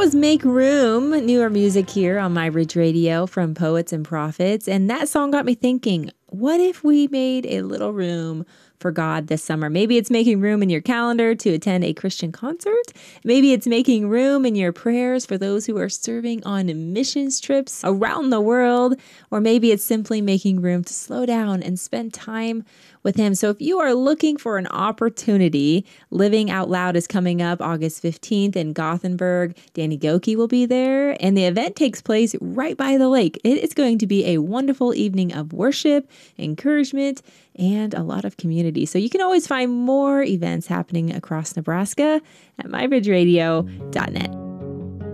was Make Room, newer music here on My Ridge Radio from Poets and Prophets. And that song got me thinking, what if we made a little room for God this summer? Maybe it's making room in your calendar to attend a Christian concert. Maybe it's making room in your prayers for those who are serving on missions trips around the world. Or maybe it's simply making room to slow down and spend time with Him. So if you are looking for an opportunity, Living Out Loud is coming up August 15th in Gothenburg. Danny Goki will be there, and the event takes place right by the lake. It is going to be a wonderful evening of worship, encouragement, and a lot of community. So you can always find more events happening across Nebraska at myridgeradio.net.